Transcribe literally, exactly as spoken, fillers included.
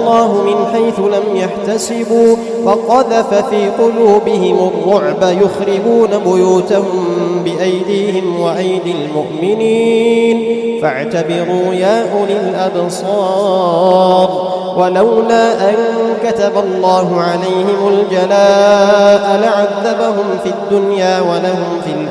الله من حيث لم يحتسبوا فقذف في قلوبهم الرعب يخربون بيوتهم بأيديهم وأيدي المؤمنين فاعتبروا يا أولي الأبصار ولولا أن كتب الله عليهم الجلاء لعذبهم في الدنيا ولهم في الآخرة